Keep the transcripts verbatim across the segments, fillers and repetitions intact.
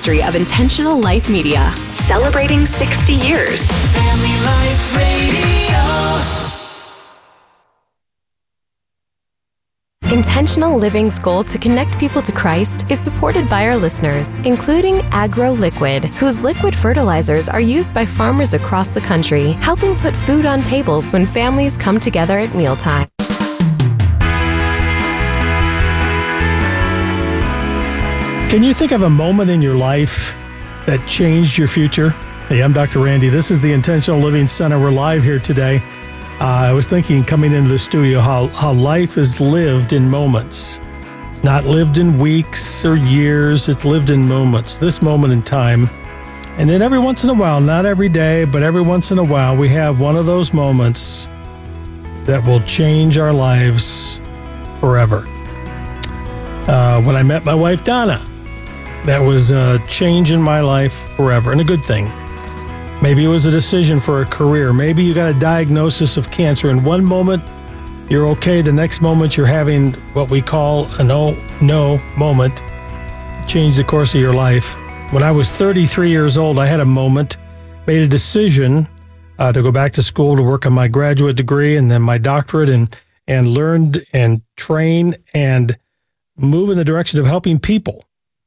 ministry of Intentional Life Media, celebrating sixty years. Family Life Radio. Intentional Living's goal to connect people to Christ is supported by our listeners, including Agro Liquid, whose liquid fertilizers are used by farmers across the country, helping put food on tables when families come together at mealtime. Can you think of a moment in your life that changed your future? Hey, I'm Doctor Randy. This is the Intentional Living Center. We're live here today. Uh, I was thinking coming into the studio how, how life is lived in moments. It's not lived in weeks or years. It's lived in moments, this moment in time. And then every once in a while, not every day, but every once in a while, we have one of those moments that will change our lives forever. Uh, when I met my wife, Donna, that was a change in my life forever, and a good thing. Maybe it was a decision for a career. Maybe you got a diagnosis of cancer. In one moment, you're okay. The next moment, you're having what we call a no, no moment. Change the course of your life. When I was thirty-three years old, I had a moment, made a decision uh, to go back to school to work on my graduate degree and then my doctorate, and and learned and train and move in the direction of helping people.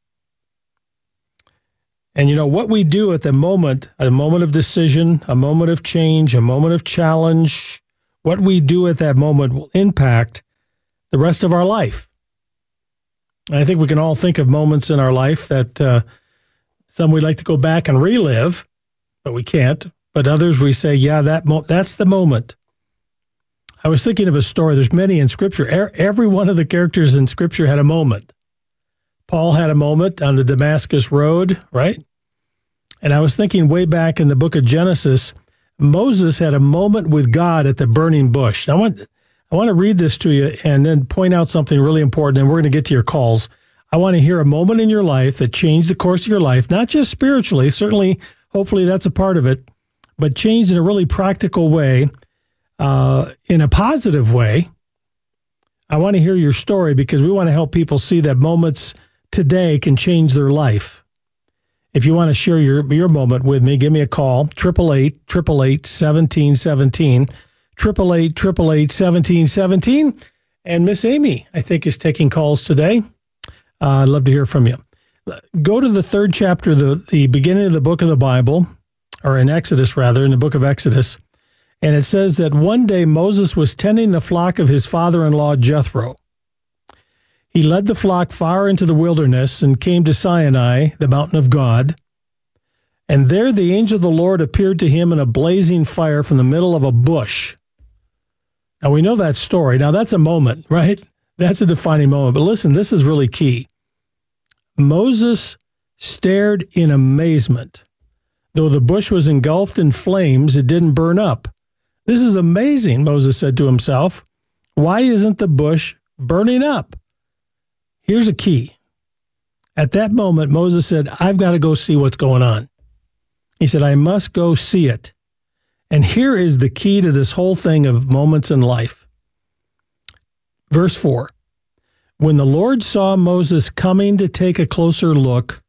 And you know, what we do at the moment, a moment of decision, a moment of change, a moment of challenge, what we do at that moment will impact the rest of our life. And I think we can all think of moments in our life that uh, some we'd like to go back and relive, but we can't. But others we say, yeah, that mo- that's the moment. I was thinking of a story. There's many in Scripture. Every one of the characters in Scripture had a moment. Paul had a moment on the Damascus Road, right? And I was thinking way back in the book of Genesis, Moses had a moment with God at the burning bush. I want, I want to read this to you and then point out something really important, and we're going to get to your calls. I want to hear a moment in your life that changed the course of your life, not just spiritually, certainly, hopefully that's a part of it, but changed in a really practical way, uh, in a positive way. I want to hear your story because we want to help people see that moments today can change their life. If you want to share your, your moment with me, give me a call, eight eight eight, eight eight eight, one seven one seven, eight eight eight, eight eight eight, one seven one seven. And Miss Amy, I think, is taking calls today. Uh, I'd love to hear from you. Go to the third chapter, the, the beginning of the book of the Bible, or in Exodus, rather, in the book of Exodus. And it says that one day Moses was tending the flock of his father-in-law, Jethro. He led the flock far into the wilderness and came to Sinai, the mountain of God. And there the angel of the Lord appeared to him in a blazing fire from the middle of a bush. Now, we know that story. Now, that's a moment, right? That's a defining moment. But listen, this is really key. Moses stared in amazement. Though the bush was engulfed in flames, it didn't burn up. This is amazing, Moses said to himself. Why isn't the bush burning up? Here's a key. At that moment, Moses said, I've got to go see what's going on. He said, I must go see it. And here is the key to this whole thing of moments in life. Verse four, when the Lord saw Moses coming to take a closer look,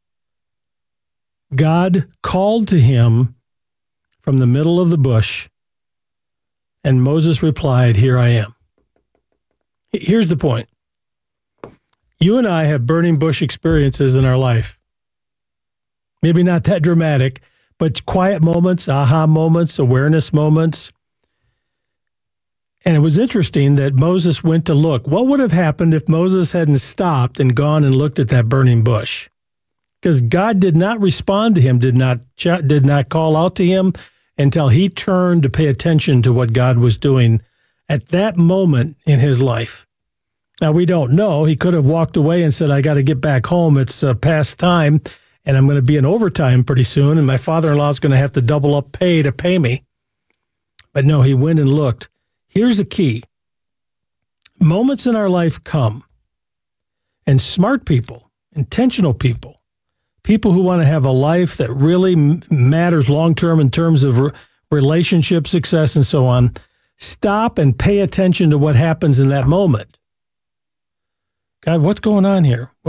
God called to him from the middle of the bush, and Moses replied, here I am. Here's the point. You and I have burning bush experiences in our life. Maybe not that dramatic, but quiet moments, aha moments, awareness moments. And it was interesting that Moses went to look. What would have happened if Moses hadn't stopped and gone and looked at that burning bush? Because God did not respond to him, did not did not call out to him until he turned to pay attention to what God was doing at that moment in his life. Now, we don't know. He could have walked away and said, I got to get back home. It's uh, past time, and I'm going to be in overtime pretty soon, and my father-in-law is going to have to double up pay to pay me. But no, he went and looked. Here's the key. Moments in our life come, and smart people, intentional people, people who want to have a life that really m- matters long-term in terms of re- relationship success and so on, stop and pay attention to what happens in that moment. God, what's going on here?